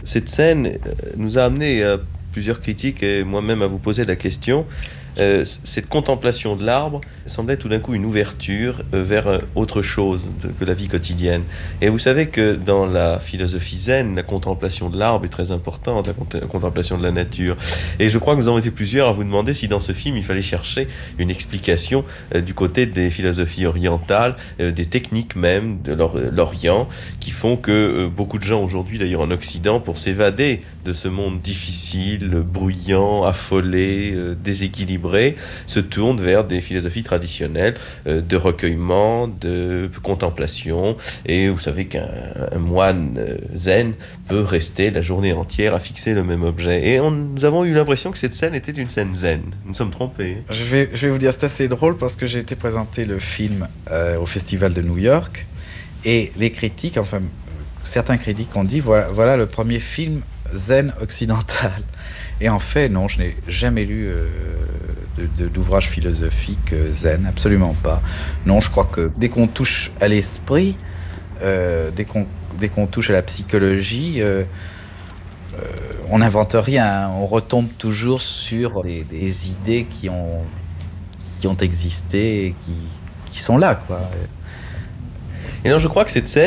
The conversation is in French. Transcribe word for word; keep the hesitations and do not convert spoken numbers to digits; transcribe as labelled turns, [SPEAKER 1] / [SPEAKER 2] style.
[SPEAKER 1] cette scène euh, nous a amené à plusieurs critiques et moi-même à vous poser la question. Euh, cette contemplation de l'arbre semblait tout d'un coup une ouverture euh, vers euh, autre chose de- que la vie quotidienne. Et vous savez que dans la philosophie zen, la contemplation de l'arbre est très importante, la cont- contemplation de la nature. Et je crois que nous avons été plusieurs à vous demander si dans ce film il fallait chercher une explication euh, du côté des philosophies orientales, euh, des techniques même de l'Or- l'Orient, qui font que euh, beaucoup de gens aujourd'hui, d'ailleurs en Occident, pour s'évader de ce monde difficile, bruyant, affolé, euh, déséquilibré, se tournent vers des philosophies traditionnelles euh, de recueillement, de contemplation. Et vous savez qu'un un moine euh, zen peut rester la journée entière à fixer le même objet. Et on- nous avons eu l'impression que cette scène était une scène zen. Nous sommes trompés.
[SPEAKER 2] Je vais, je vais vous dire, c'est assez drôle parce que j'ai été présenter le film euh, au Festival de New York et les critiques, enfin, certains critiques ont dit voilà, voilà le premier film zen occidental. Et en fait, non, je n'ai jamais lu euh, de- de- d'ouvrage philosophique euh, zen, absolument pas. Non, je crois que dès qu'on touche à l'esprit, euh, dès qu'on dès qu'on touche à la psychologie, euh, on n'invente rien, on retombe toujours sur des, des idées qui ont, qui ont existé et qui, qui sont là, quoi.
[SPEAKER 1] Et alors je crois que cette scène